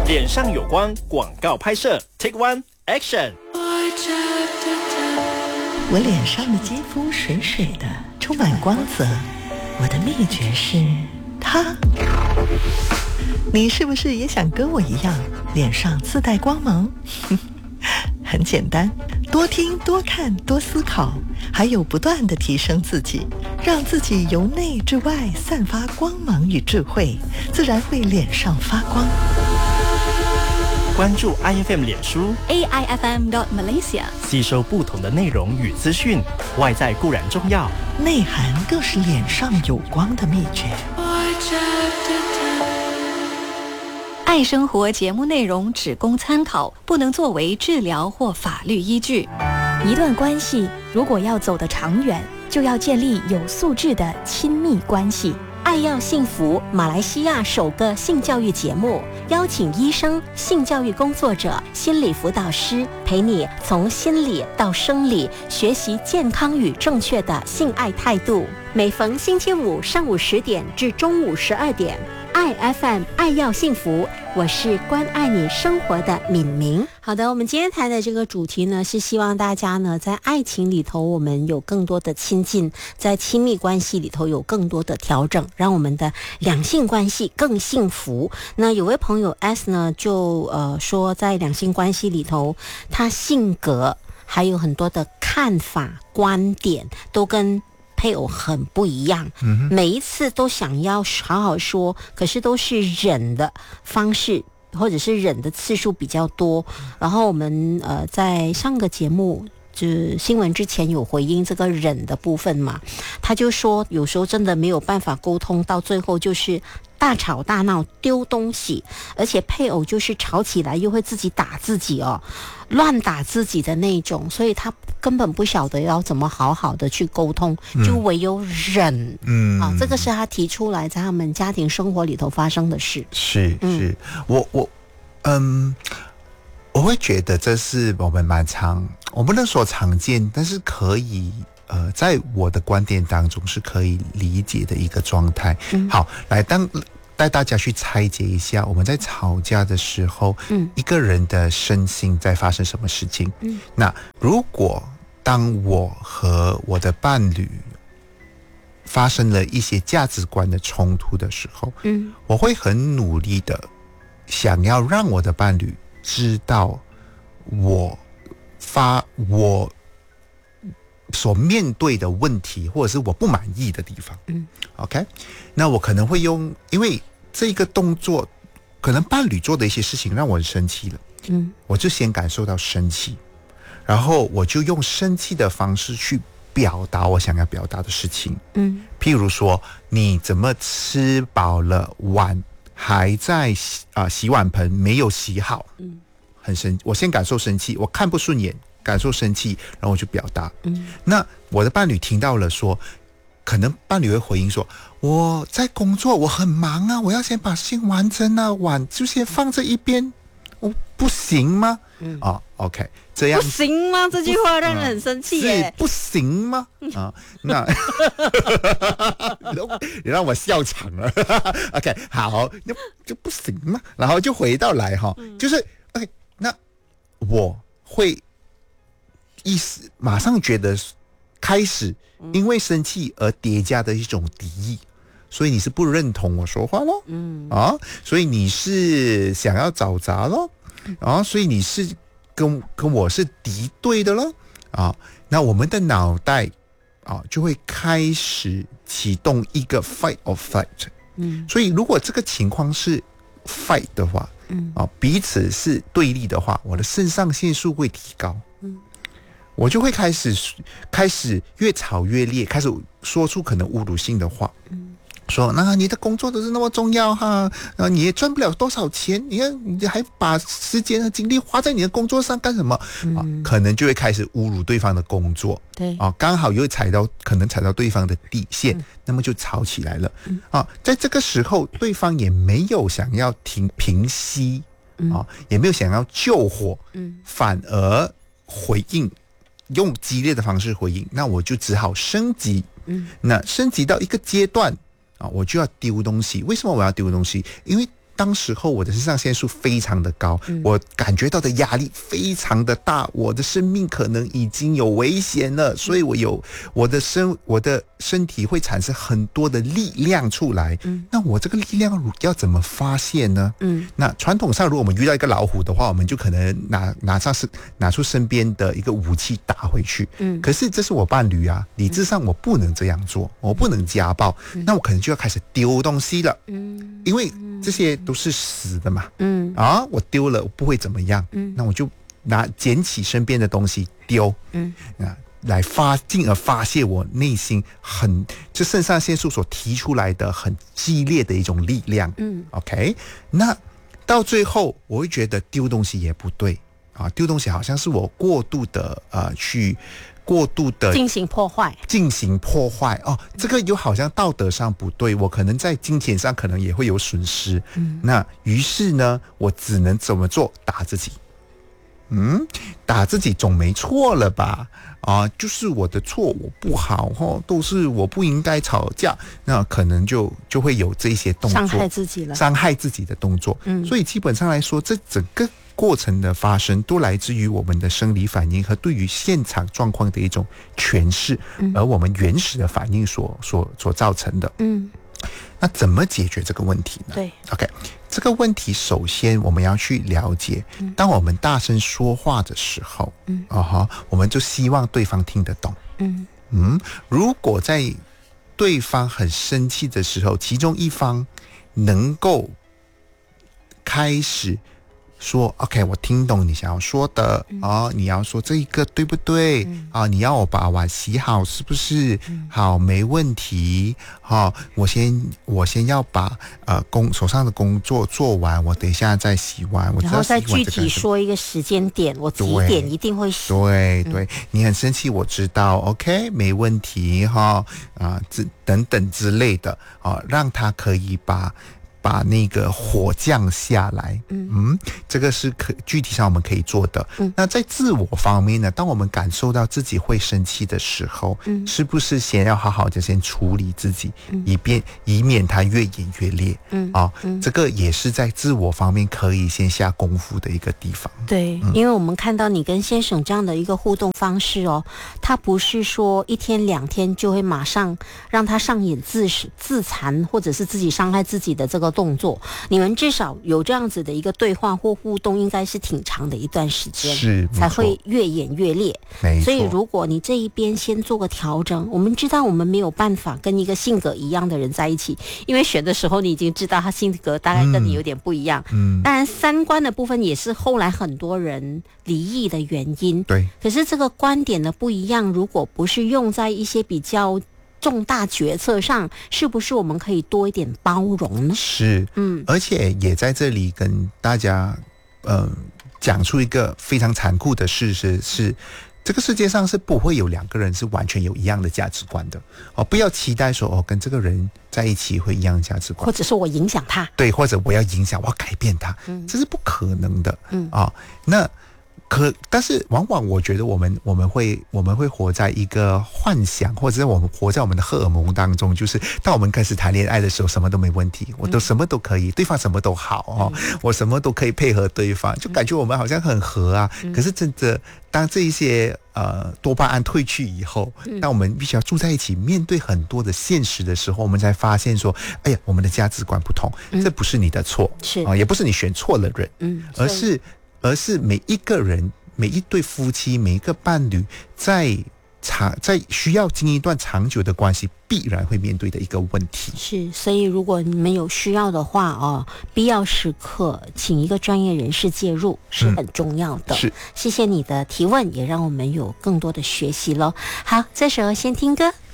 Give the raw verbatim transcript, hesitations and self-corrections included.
脸上有光广告拍摄 Take One Action。 我脸上的肌肤水水的，充满光泽。我的秘诀是它。你是不是也想跟我一样，脸上自带光芒？很简单，多听多看多思考，还有不断地提升自己，让自己由内至外散发光芒与智慧，自然会脸上发光。 关注 I F M 脸书 A I F M dot Malaysia， 吸收不同的内容与资讯。外在固然重要， 内涵更是脸上有光的秘诀。 爱生活节目内容只供参考，不能作为治疗或法律依据。 一段关系如果要走得长远，就要建立有素质的亲密关系。爱要幸福，马来西亚首个性教育节目，邀请医生、性教育工作者、心理辅导师，陪你从心理到生理，学习健康与正确的性爱态度。每逢星期五上午十点至中午十二点。爱 F M 爱要幸福，我是关爱你生活的敏明。好的，我们今天谈的这个主题呢，是希望大家呢在爱情里头我们有更多的亲近，在亲密关系里头有更多的调整，让我们的两性关系更幸福。那有位朋友 S 呢就呃说，在两性关系里头，他性格还有很多的看法观点都跟配偶很不一样，嗯、每一次都想要好好说，可是都是忍的方式，或者是忍的次数比较多。然后我们呃在上个节目就是新闻之前有回应这个忍的部分嘛，他就说有时候真的没有办法沟通，到最后就是大吵大闹丢东西，而且配偶就是吵起来又会自己打自己哦，乱打自己的那种，所以他根本不晓得要怎么好好的去沟通，就唯有忍。嗯，啊，这个是他提出来在他们家庭生活里头发生的事。 是是，嗯、我我嗯，我会觉得这是我们蛮常，我不能说常见，但是可以。呃，在我的观点当中是可以理解的一个状态。嗯、好，来当带大家去拆解一下，我们在吵架的时候，嗯，一个人的身心在发生什么事情。嗯，那如果当我和我的伴侣发生了一些价值观的冲突的时候，嗯，我会很努力的想要让我的伴侣知道我发我。所面对的问题，或者是我不满意的地方，嗯 ，OK， 那我可能会用，因为这个动作，可能伴侣做的一些事情让我很生气了，嗯，我就先感受到生气，然后我就用生气的方式去表达我想要表达的事情，嗯，譬如说，你怎么吃饱了碗还在洗啊、呃、洗碗盆没有洗好，嗯，很生，我先感受生气，我看不顺眼。感受生气，然后我就表达。嗯，那我的伴侣听到了说，可能伴侣会回应说：“我在工作，我很忙啊，我要先把事情完成啊，碗就先放这一边，我、哦、不行吗？”嗯，啊、哦、，OK， 这样不行吗？这句话让人很生气耶， 是不行吗？啊，那你让我笑场了。OK， 好，那就不行吗？然后就回到来哈，嗯、就是 OK， 那我会。意思马上觉得开始因为生气而叠加的一种敌意，所以你是不认同我说话咯，嗯啊，所以你是想要找茬咯，啊，所以你是跟跟我是敌对的咯，啊，那我们的脑袋啊就会开始启动一个 fight or flight， 嗯，所以如果这个情况是 fight 的话，嗯啊，彼此是对立的话，我的肾上腺素会提高，嗯。我就会开始开始越吵越烈，开始说出可能侮辱性的话，嗯，说那你的工作都是那么重要哈，啊，你也赚不了多少钱，你看你还把时间和精力花在你的工作上干什么？嗯、啊，可能就会开始侮辱对方的工作，对，啊，刚好又踩到可能踩到对方的底线，嗯、那么就吵起来了，嗯、啊，在这个时候，对方也没有想要停平息，啊，也没有想要救火，嗯，反而回应。用激烈的方式回应，那我就只好升级。嗯，那升级到一个阶段啊，我就要丢东西。为什么我要丢东西？因为当时候我的肾上腺素非常的高，嗯、我感觉到的压力非常的大，我的生命可能已经有危险了，所以我有我的身我的身体会产生很多的力量出来。嗯、那我这个力量要怎么发泄呢？嗯，那传统上如果我们遇到一个老虎的话，我们就可能拿拿上是拿出身边的一个武器打回去。嗯，可是这是我伴侣啊，理智上我不能这样做，我不能家暴，嗯、那我可能就要开始丢东西了。嗯，因为这些都是死的嘛。嗯，啊，我丢了我不会怎么样。嗯，那我就拿捡起身边的东西丢。嗯，啊。来发进而发泄我内心很就肾上腺素所提出来的很激烈的一种力量。嗯 ，OK， 那到最后我会觉得丢东西也不对啊，丢东西好像是我过度的呃去过度的进行破坏， 进行破坏哦，这个又好像道德上不对，我可能在金钱上可能也会有损失。嗯，那于是呢，我只能怎么做？打自己。嗯，打自己总没错了吧？啊，就是我的错，我不好哦，都是我不应该吵架，那可能就就会有这些动作， 伤害自己了， 伤害自己的动作。嗯，所以基本上来说，这整个过程的发生都来自于我们的生理反应和对于现场状况的一种诠释，嗯、而我们原始的反应所所所造成的。嗯。那怎么解决这个问题呢？ 对 ，OK， 这个问题首先我们要去了解，嗯、当我们大声说话的时候，嗯，啊哈，我们就希望对方听得懂，嗯嗯，如果在对方很生气的时候，其中一方能够开始说 OK， 我听懂你想要说的、嗯、哦，你要说这一个对不对、嗯、啊？你要我把碗洗好是不是、嗯、好，没问题。好、哦，我先我先要把呃工手上的工作做完，我等一下再洗碗。我然后再具体说一个时间点，我几点一定会洗。 对对、嗯，你很生气，我知道 OK， 没问题哈啊，这等等之类的啊，让他可以把。把那个火降下来，嗯嗯，这个是可具体上我们可以做的。嗯，那在自我方面呢，当我们感受到自己会生气的时候，嗯，是不是先要好好的先处理自己，嗯、以便以免它越演越烈？嗯啊、嗯，这个也是在自我方面可以先下功夫的一个地方。 对，嗯、因为我们看到你跟先生这样的一个互动方式哦，他不是说一天两天就会马上让他上演自自残或者是自己伤害自己的这个动作，你们至少有这样子的一个对话或互动，应该是挺长的一段时间， 是才会越演越烈。 没错， 所以如果你这一边先做个调整，我们知道我们没有办法跟一个性格一样的人在一起，因为选的时候你已经知道他性格大概跟你有点不一样。嗯，当然三观的部分也是后来很多人离异的原因。 对， 可是这个观点的不一样，如果不是用在一些比较重大决策上，是不是我们可以多一点包容呢？ 是，嗯，而且也在这里跟大家，呃，讲出一个非常残酷的事实是，这个世界上是不会有两个人是完全有一样的价值观的哦，不要期待说哦，跟这个人在一起会一样的价值观， 或者是我影响他， 对，或者我要影响，我要改变他，嗯，这是不可能的，嗯啊、哦，那。可，但是往往我觉得我们我们会我们会活在一个幻想，或者是我们活在我们的荷尔蒙当中，就是当我们开始谈恋爱的时候，什么都没问题，我都什么都可以，对方什么都好哦，嗯、我什么都可以配合对方，就感觉我们好像很合啊。嗯、可是真的，当这一些呃多巴胺褪去以后，当我们必须要住在一起，面对很多的现实的时候，我们才发现说，哎呀，我们的价值观不同，嗯、这不是你的错， 是啊、呃，也不是你选错了人，嗯，而是。而是每一个人、每一对夫妻、每一个伴侣，在长在需要经营一段长久的关系，必然会面对的一个问题。 是，所以如果你们有需要的话哦，必要时刻请一个专业人士介入是很重要的。嗯、是，谢谢你的提问，也让我们有更多的学习咯。好，这时候先听歌。